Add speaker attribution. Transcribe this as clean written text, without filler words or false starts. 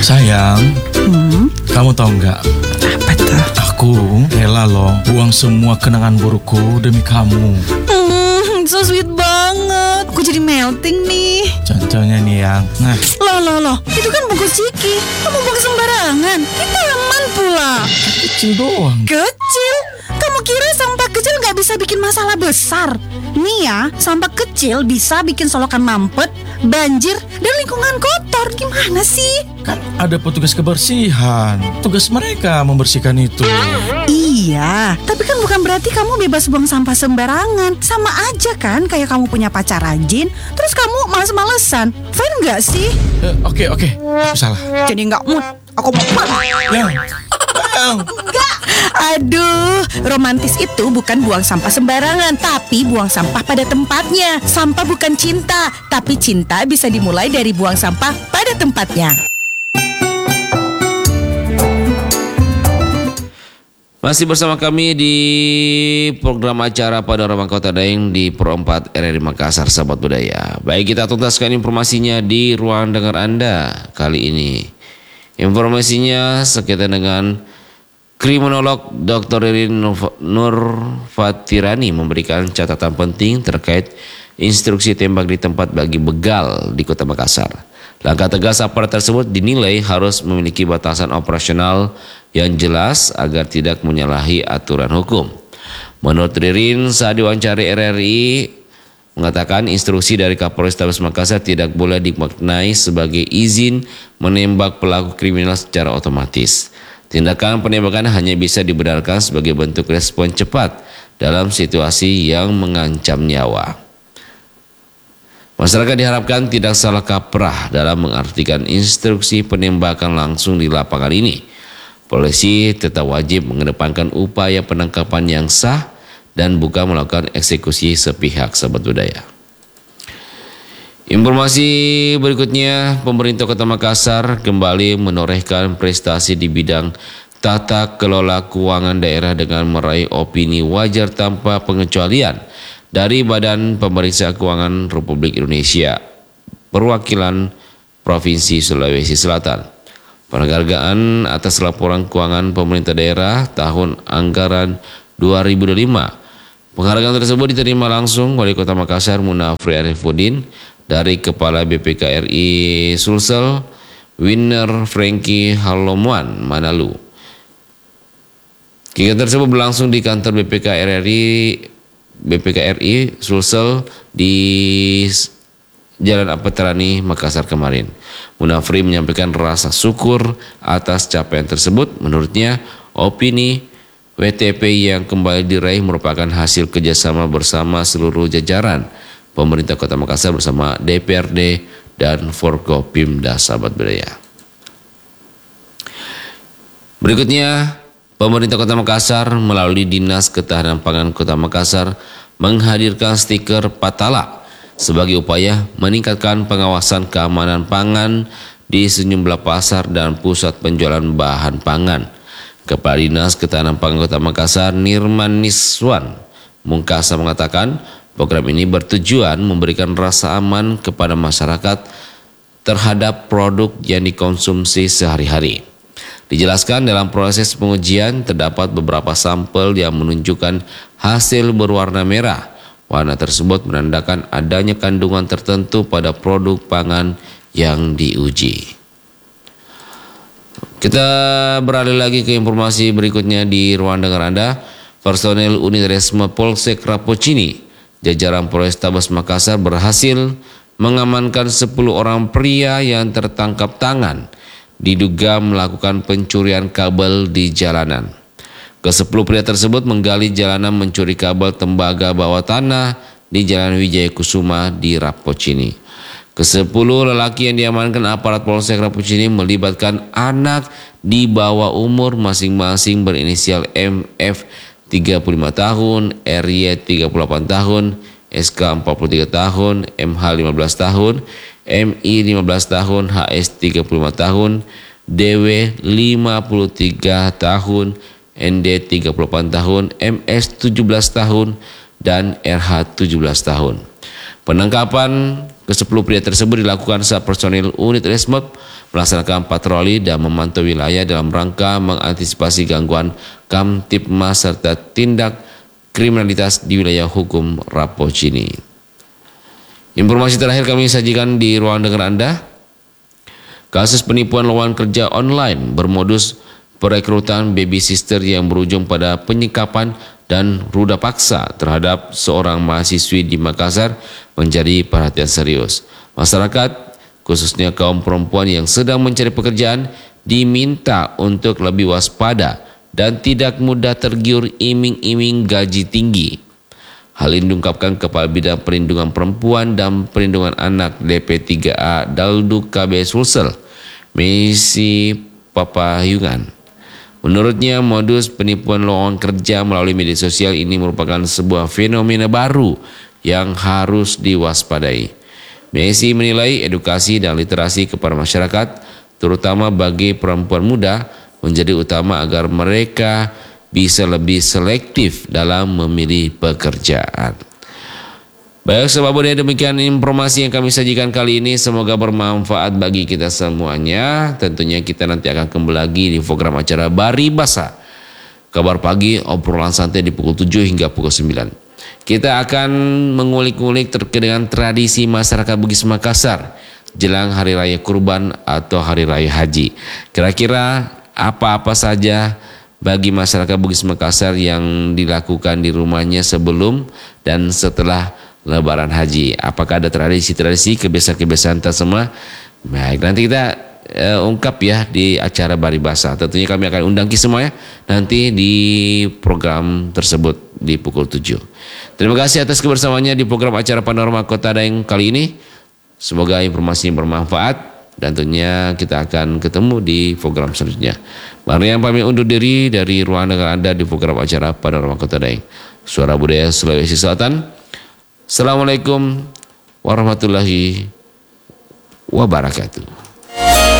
Speaker 1: Sayang, kamu tahu nggak?
Speaker 2: Apa tuh?
Speaker 1: Aku rela loh buang semua kenangan burukku demi kamu.
Speaker 2: So sweet banget. Aku jadi melting nih.
Speaker 1: Contohnya nih yang,
Speaker 2: Loh, itu kan bungkus ciki. Kamu buang sembarangan. Kita aman pula.
Speaker 1: kecil doang.
Speaker 2: Kecil? Kamu kira sampah kecil nggak bisa bikin masalah besar? Nih ya, sampah kecil bisa bikin solokan mampet, banjir, dan lingkungan kotor. Gimana sih?
Speaker 1: Kan ada petugas kebersihan. Tugas mereka membersihkan itu.
Speaker 2: Iya, tapi kan bukan berarti kamu bebas buang sampah sembarangan. Sama aja kan kayak kamu punya pacar rajin, terus kamu males-malesan. Fine nggak sih?
Speaker 1: Oke, aku salah.
Speaker 2: Jadi nggak mood. Aku mau
Speaker 1: Yang.
Speaker 2: Enggak. Aduh, romantis itu bukan buang sampah sembarangan, tapi buang sampah pada tempatnya. Sampah bukan cinta, tapi cinta bisa dimulai dari buang sampah pada tempatnya.
Speaker 3: Masih bersama kami di program acara Panorama Kota Daeng di Pro 4 RRI Makassar, sahabat budaya. Baik, kita tuntaskan informasinya di ruang dengar Anda kali ini. Informasinya sekaitan dengan kriminolog Dr. Ririn Nurfatirani memberikan catatan penting terkait instruksi tembak di tempat bagi begal di Kota Makassar. Langkah tegas aparat tersebut dinilai harus memiliki batasan operasional yang jelas agar tidak menyalahi aturan hukum. Menurut Ririn saat diwawancari RRI mengatakan instruksi dari Kapolrestabes Makassar tidak boleh dimaknai sebagai izin menembak pelaku kriminal secara otomatis. Tindakan penembakan hanya bisa dibenarkan sebagai bentuk respon cepat dalam situasi yang mengancam nyawa. Masyarakat diharapkan tidak salah kaprah dalam mengartikan instruksi penembakan langsung di lapangan ini. Polisi tetap wajib mengedepankan upaya penangkapan yang sah dan bukan melakukan eksekusi sepihak, sahabat budaya. Informasi berikutnya, pemerintah Kota Makassar kembali menorehkan prestasi di bidang tata kelola keuangan daerah dengan meraih opini wajar tanpa pengecualian dari Badan Pemeriksa Keuangan Republik Indonesia, perwakilan Provinsi Sulawesi Selatan. Penghargaan atas laporan keuangan pemerintah daerah tahun anggaran 2005. Penghargaan tersebut diterima langsung Wali Kota Makassar Munafri Arifudin dari Kepala BPK RI Sulsel Winner Franky Halomuan Manalu. Kegiatan tersebut berlangsung di kantor BPK RI Sulsel di Jalan Apetrani Makassar kemarin. Munafri menyampaikan rasa syukur atas capaian tersebut. Menurutnya, opini WTP yang kembali diraih merupakan hasil kerjasama bersama seluruh jajaran pemerintah Kota Makassar bersama DPRD dan Forkopimda, sahabat budaya. Berikutnya, pemerintah Kota Makassar melalui Dinas Ketahanan Pangan Kota Makassar menghadirkan stiker Patala sebagai upaya meningkatkan pengawasan keamanan pangan di sejumlah pasar dan pusat penjualan bahan pangan. Kepala Dinas Ketahanan Pangan Kota Makassar Nirman Niswan Mungkasa mengatakan program ini bertujuan memberikan rasa aman kepada masyarakat terhadap produk yang dikonsumsi sehari-hari. Dijelaskan dalam proses pengujian terdapat beberapa sampel yang menunjukkan hasil berwarna merah. Warna tersebut menandakan adanya kandungan tertentu pada produk pangan yang diuji. Kita beralih lagi ke informasi berikutnya di ruang dengar Anda. Personel unit Resme Polsek Rapocini, jajaran Polrestabes Makassar berhasil mengamankan 10 orang pria yang tertangkap tangan diduga melakukan pencurian kabel di jalanan. Ke-10 pria tersebut menggali jalanan mencuri kabel tembaga bawah tanah di Jalan Wijaya Kusuma di Rapocini. Ke-10 lelaki yang diamankan aparat Polsek Rapocini melibatkan anak di bawah umur masing-masing berinisial MF 35 tahun, RY 38 tahun, SK 43 tahun, MH 15 tahun, MI 15 tahun, HS 35 tahun, DW 53 tahun, ND 38 tahun, MS 17 tahun, dan RH 17 tahun. Penangkapan Ke-10 pria tersebut dilakukan saat personil unit Resmob melaksanakan patroli dan memantau wilayah dalam rangka mengantisipasi gangguan Kamtipmas serta tindak kriminalitas di wilayah hukum Rapocini. Informasi terakhir kami sajikan di ruang dengar Anda. Kasus penipuan lowongan kerja online bermodus perekrutan baby sister yang berujung pada penyekapan dan ruda paksa terhadap seorang mahasiswi di Makassar menjadi perhatian serius. Masyarakat, khususnya kaum perempuan yang sedang mencari pekerjaan, diminta untuk lebih waspada dan tidak mudah tergiur iming-iming gaji tinggi. Hal ini diungkapkan Kepala Bidang Perlindungan Perempuan dan Perlindungan Anak DP3A Daldu KB Sulsel, Messi Papayungan. Menurutnya, modus penipuan lowongan kerja melalui media sosial ini merupakan sebuah fenomena baru yang harus diwaspadai. Messi menilai edukasi dan literasi kepada masyarakat, terutama bagi perempuan muda, menjadi utama agar mereka bisa lebih selektif dalam memilih pekerjaan. Baik sahabat budaya, demikian informasi yang kami sajikan kali ini. Semoga bermanfaat bagi kita semuanya. Tentunya kita nanti akan kembali lagi di program acara Baribasa. Kabar pagi, obrolan santai di pukul 7 hingga pukul 9. Kita akan mengulik-ulik terkait dengan tradisi masyarakat Bugis Makassar jelang Hari Raya Kurban atau Hari Raya Haji. Kira-kira apa-apa saja bagi masyarakat Bugis Makassar yang dilakukan di rumahnya sebelum dan setelah Lebaran Haji? Apakah ada tradisi-tradisi, kebiasaan-kebiasaan semua? Baik, nanti kita ungkap ya di acara Baribasa. Tentunya kami akan undang semua ya nanti di program tersebut di pukul 7. Terima kasih atas kebersamaannya di program acara Panorama Kota Daeng kali ini. Semoga informasi bermanfaat dan tentunya kita akan ketemu di program selanjutnya. Mariam pamit undur diri dari ruang dengar Anda di program acara Panorama Kota Daeng. Suara Budaya Sulawesi Selatan. Assalamualaikum warahmatullahi wabarakatuh.